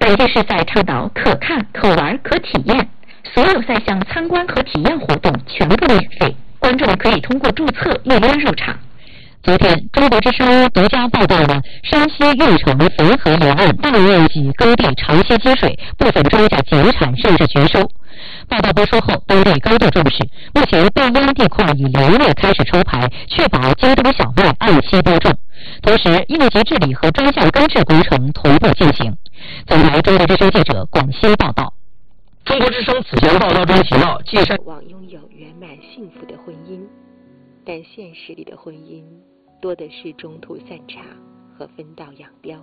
本届是在倡导可看、可玩、可体验，所有赛项参观和体验活动全部免费，观众可以通过注册预约入场。 昨天，中国之声独家报道了山西运城汾河沿岸大面积耕地长期积水，部分庄稼减产甚至绝收。报道播出后，当地高度重视，目前备淹地块已连月开始抽排，确保京东小麦按期播种。同时，应急治理和专项根治工程同步进行。总台中国之声记者广西报道。 中国之声此前报道中提到，晋山望拥有圆满幸福的婚姻，但现实里的婚姻多的是中途散场和分道扬镳。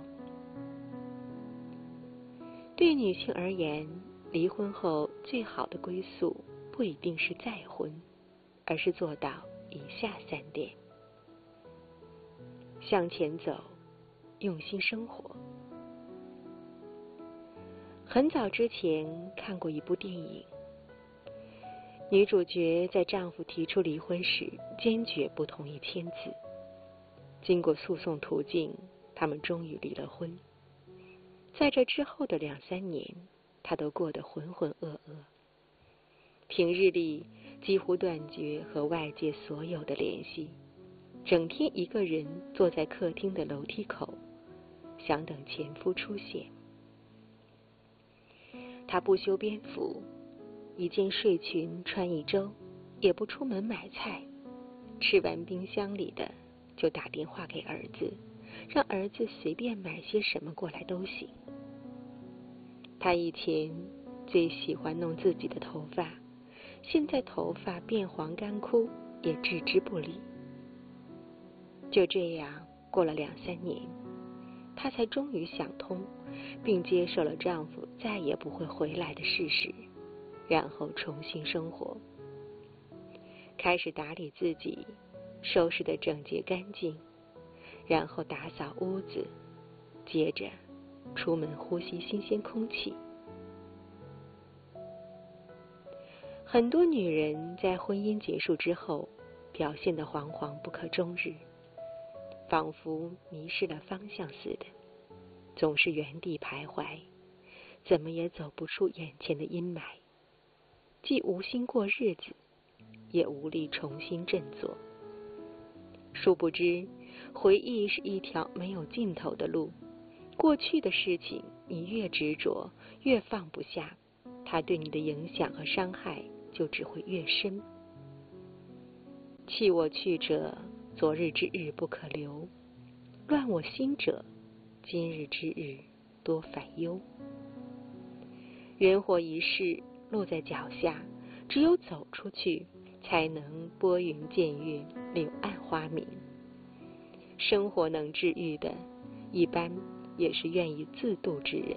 对女性而言，离婚后最好的归宿不一定是再婚，而是做到以下3点：向前走，用心生活。很早之前看过一部电影，女主角在丈夫提出离婚时坚决不同意签字，经过诉讼途径，他们终于离了婚。在这之后的2-3年，她都过得浑浑噩噩，平日里几乎断绝和外界所有的联系，整天一个人坐在客厅的楼梯口，想等前夫出现。她不修边幅，一件睡裙穿1周，也不出门买菜，吃完冰箱里的就打电话给儿子，让儿子随便买些什么过来都行。她以前最喜欢弄自己的头发，现在头发变黄干枯，也置之不理。就这样过了2-3年，她才终于想通，并接受了丈夫再也不会回来的事实，然后重新生活，开始打理自己，收拾得整洁干净，然后打扫屋子，接着出门呼吸新鲜空气。很多女人在婚姻结束之后表现得惶惶不可终日，仿佛迷失了方向似的，总是原地徘徊，怎么也走不出眼前的阴霾，既无心过日子，也无力重新振作。殊不知，回忆是一条没有尽头的路，过去的事情你越执着，越放不下，它对你的影响和伤害就只会越深。弃我去者，昨日之日不可留；乱我心者，今日之日多烦忧。人活一世，路在脚下，只有走出去，才能拨云见月，柳暗花明。生活能治愈的，一般也是愿意自渡之人。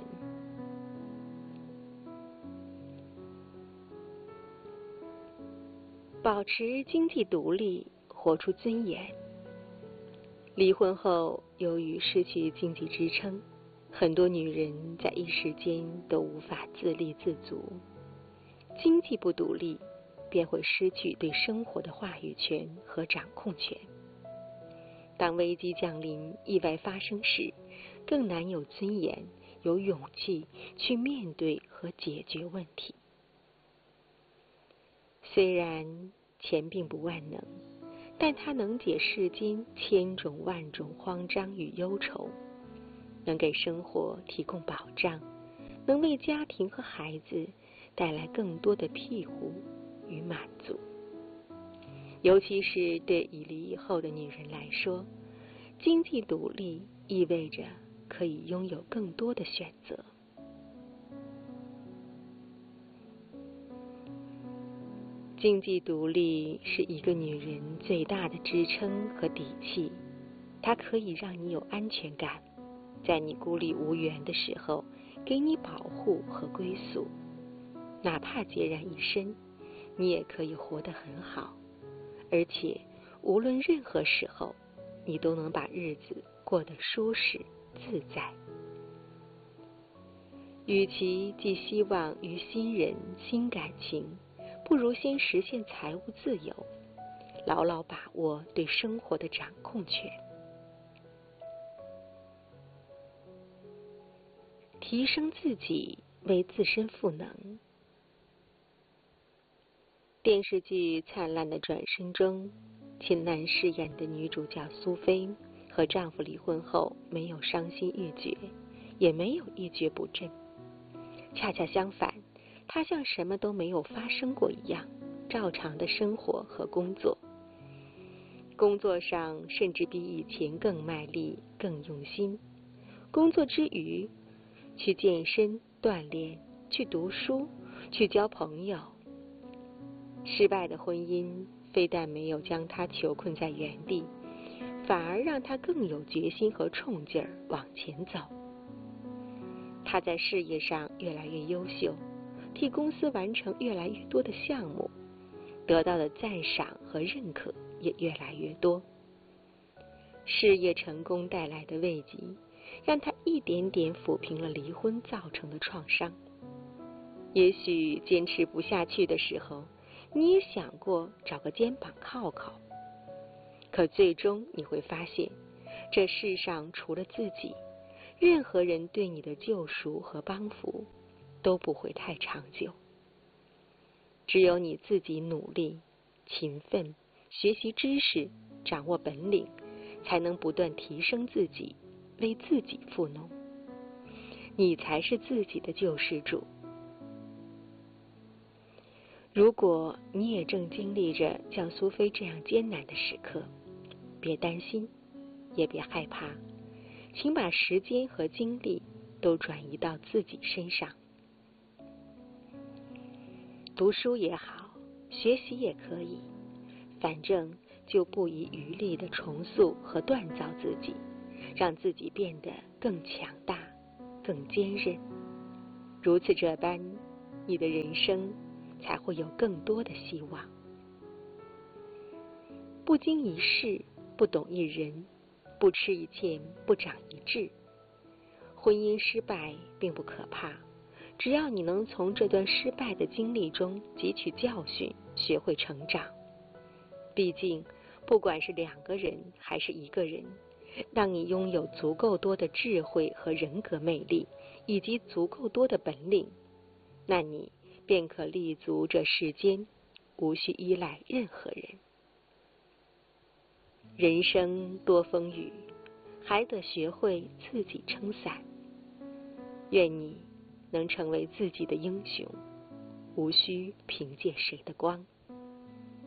保持经济独立，活出尊严。离婚后，由于失去经济支撑，很多女人在一时间都无法自立自足。经济不独立，便会失去对生活的话语权和掌控权。当危机降临、意外发生时，更难有尊严、有勇气去面对和解决问题。虽然钱并不万能，但它能解世间千种万种慌张与忧愁，能给生活提供保障，能为家庭和孩子带来更多的庇护与满足。尤其是对已离异后的女人来说，经济独立意味着可以拥有更多的选择。经济独立是一个女人最大的支撑和底气，它可以让你有安全感，在你孤立无援的时候给你保护和归宿，哪怕孑然一身，你也可以活得很好，而且无论任何时候，你都能把日子过得舒适自在。与其寄希望于新人新感情，不如先实现财务自由，牢牢把握对生活的掌控权。 提升自己，为自身赋能。电视剧《灿烂的转身》中，秦岚饰演的女主角苏菲和丈夫离婚后没有伤心欲绝，也没有一蹶不振，恰恰相反，她像什么都没有发生过一样，照常的生活和工作。工作上甚至比以前更卖力、更用心。工作之余，去健身、锻炼，去读书，去交朋友。失败的婚姻非但没有将她囚困在原地，反而让她更有决心和冲劲儿往前走。她在事业上越来越优秀，替公司完成越来越多的项目，得到的赞赏和认可也越来越多。事业成功带来的慰藉，让她一点点抚平了离婚造成的创伤。也许坚持不下去的时候，你也想过找个肩膀靠靠，可最终你会发现，这世上除了自己，任何人对你的救赎和帮扶都不会太长久。只有你自己努力、勤奋，学习知识，掌握本领，才能不断提升自己，为自己赋能。你才是自己的救世主。如果你也正经历着像苏菲这样艰难的时刻，别担心，也别害怕，请把时间和精力都转移到自己身上。读书也好，学习也可以，反正就不遗余力地重塑和锻造自己，让自己变得更强大、更坚韧。如此这般，你的人生才会有更多的希望。不经一事，不懂一人，不吃一堑，不长一智。婚姻失败并不可怕，只要你能从这段失败的经历中汲取教训，学会成长。毕竟，不管是两个人还是一个人，当你拥有足够多的智慧和人格魅力，以及足够多的本领，那你便可立足这世间，无需依赖任何人。人生多风雨，还得学会自己撑伞。愿你能成为自己的英雄，无需凭借谁的光。